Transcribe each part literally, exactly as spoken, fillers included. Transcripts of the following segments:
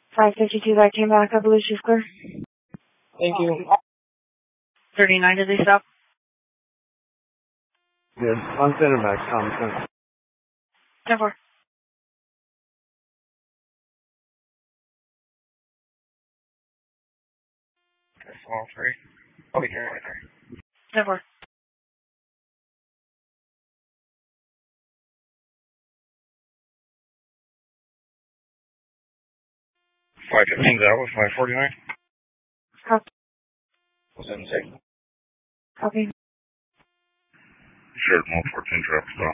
five fifty-two, that came back. I believe she's clear. Thank you. thirty-nine, did they stop? Yeah, on center back, common sense. ten four. Small three. Oh, you're right there. ten four. five fifteen's out with five forty-nine. Copy. seven six. Copy. Shared one fourteen traffic stop.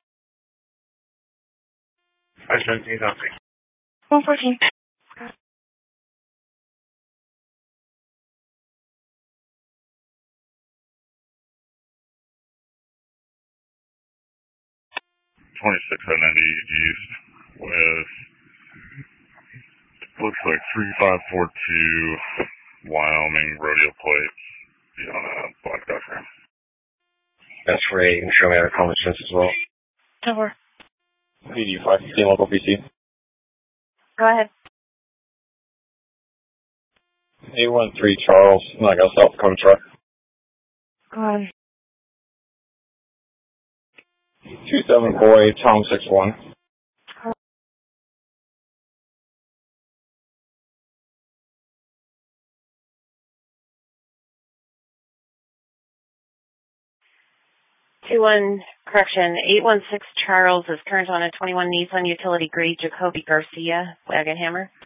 five seventeen, out six. one fourteen. twenty-six at ninety east with, looks like three five four two Wyoming rodeo plates beyond a black ducker. That's for eight, and show me out of common sense as well. ten four. P D five fifteen local P C. Go ahead. eight one three Charles, and I got a South Dakota truck. Go ahead. two seven four eight Tom six one. Two one, correction, eight one six Charles is current on a twenty-one Nissan Utility Grade Jacoby Garcia, Wagon Hammer.